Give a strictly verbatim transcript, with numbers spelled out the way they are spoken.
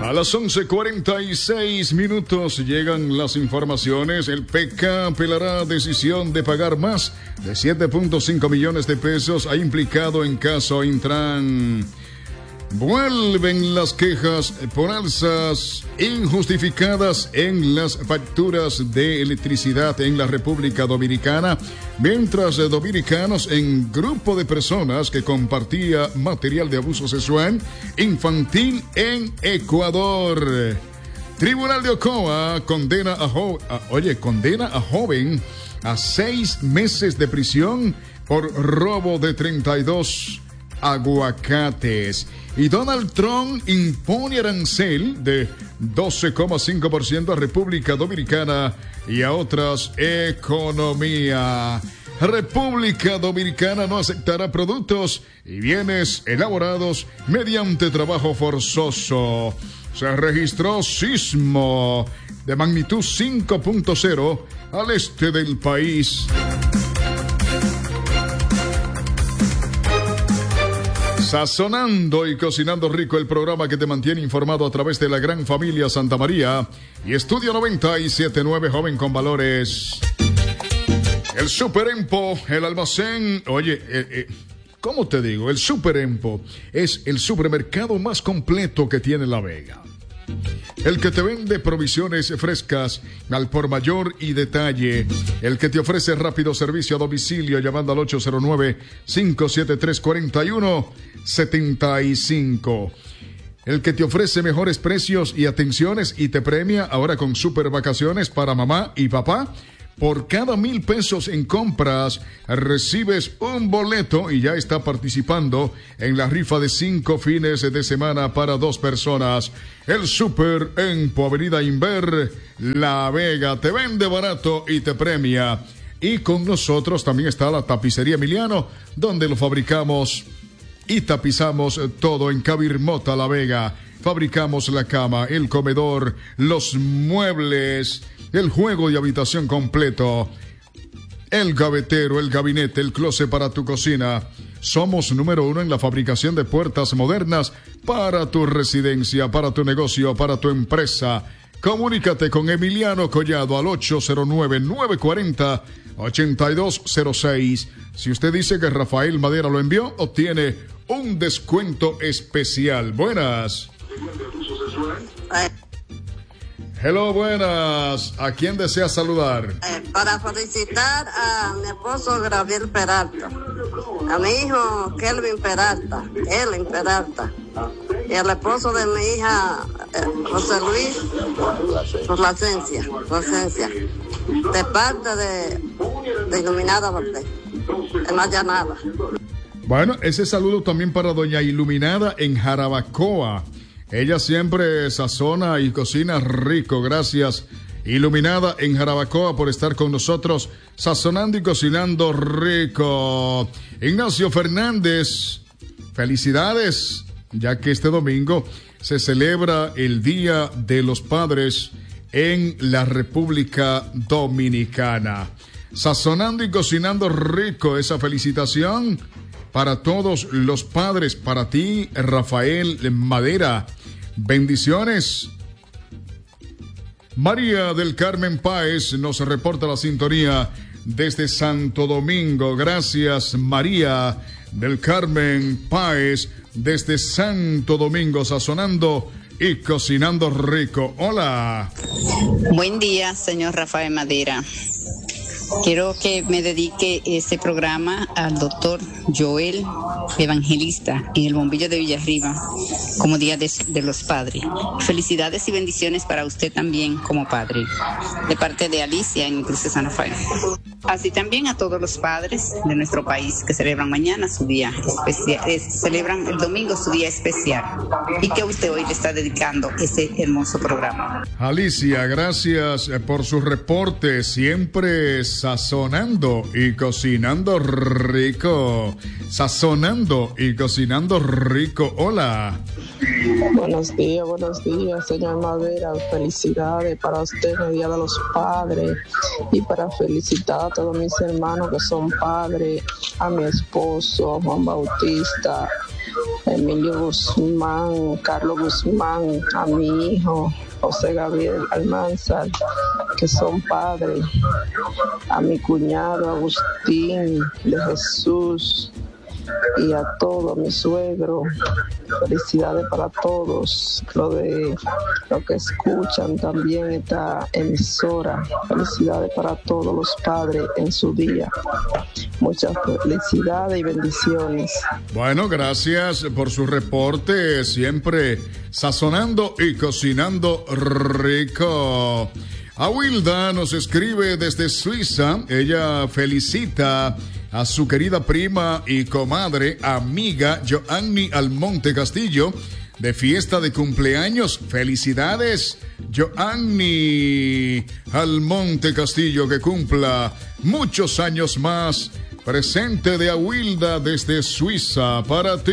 A las once cuarenta y seis minutos llegan las informaciones. El P K apelará decisión de pagar más de siete punto cinco millones de pesos ha implicado en caso Intran. Vuelven las quejas por alzas injustificadas en las facturas de electricidad en la República Dominicana, mientras dominicanos en grupo de personas que compartía material de abuso sexual infantil en Ecuador. Tribunal de Ocoa condena a, jo- a oye, condena a joven a seis meses de prisión por robo de treinta y dos aguacates. Y Donald Trump impone arancel de doce coma cinco por ciento a República Dominicana y a otras economías. República Dominicana no aceptará productos y bienes elaborados mediante trabajo forzoso. Se registró sismo de magnitud cinco punto cero al este del país. Sazonando y cocinando rico, el programa que te mantiene informado a través de la gran familia Santa María y Estudio noventa y siete punto nueve, joven con valores. El Super Empo, el almacén, oye, eh, eh, ¿cómo te digo? El Super Empo es el supermercado más completo que tiene La Vega. El que te vende provisiones frescas al por mayor y detalle. El que te ofrece rápido servicio a domicilio llamando al ocho cero nueve, cinco siete tres, cuatro uno siete cinco. El que te ofrece mejores precios y atenciones y te premia ahora con super vacaciones para mamá y papá. Por cada mil pesos en compras, recibes un boleto y ya está participando en la rifa de cinco fines de semana para dos personas. El Super Empo, Avenida Inver, La Vega, te vende barato y te premia. Y con nosotros también está la Tapicería Emiliano, donde lo fabricamos y tapizamos todo en Cabirmota, La Vega. Fabricamos la cama, el comedor, los muebles, el juego de habitación completo, el gavetero, el gabinete, el closet para tu cocina. Somos número uno en la fabricación de puertas modernas para tu residencia, para tu negocio, para tu empresa. Comunícate con Emiliano Collado al ocho cero nueve, nueve cuatro cero, ocho dos cero seis. Si usted dice que Rafael Madera lo envió, obtiene un descuento especial. Buenas. Hello, buenas. ¿A quién desea saludar? Eh, para felicitar a mi esposo Gabriel Peralta, a mi hijo Kelvin Peralta, Ellen Peralta, y al esposo de mi hija eh, José Luis Plasencia, Plasencia, de parte de, de Iluminada Valdés, en la llanada. Bueno, ese saludo también para doña Iluminada en Jarabacoa. Ella siempre sazona y cocina rico. Gracias, Iluminada en Jarabacoa, por estar con nosotros, sazonando y cocinando rico. Ignacio Fernández, felicidades, ya que este domingo se celebra el Día de los Padres en la República Dominicana. Sazonando y cocinando rico, esa felicitación para todos los padres, para ti, Rafael Madera. Bendiciones. María del Carmen Páez nos reporta la sintonía desde Santo Domingo. Gracias, María del Carmen Páez, desde Santo Domingo, sazonando y cocinando rico. Hola. Buen día, señor Rafael Madera. Quiero que me dedique este programa al doctor Joel Evangelista en el Bombillo de Villarriba como Día de, de los Padres. Felicidades y bendiciones para usted también como padre, de parte de Alicia en Cruz de San Rafael. Así también a todos los padres de nuestro país que celebran mañana su día especial, eh, celebran el domingo su día especial, y que usted hoy le está dedicando este hermoso programa. Alicia, gracias por su reporte, siempre sazonando y cocinando rico. Sazonando y cocinando rico. Hola. Buenos días, buenos días, señor Madera. Felicidades para usted en el Día de los Padres, y para felicitar a todos mis hermanos que son padres, a mi esposo, Juan Bautista, Emilio Guzmán, Carlos Guzmán, a mi hijo José Gabriel Almanzar, que son padres, a mi cuñado Agustín de Jesús y a todo mi suegro. Felicidades para todos, lo de lo que escuchan también esta emisora. Felicidades para todos los padres en su día. Muchas felicidades y bendiciones. Bueno, gracias por su reporte, siempre sazonando y cocinando rico. Awilda nos escribe desde Suiza. Ella felicita a su querida prima y comadre, amiga Joanny Almonte Castillo, de fiesta de cumpleaños. Felicidades, Joanny Almonte Castillo, que cumpla muchos años más. Presente de Awilda desde Suiza para ti.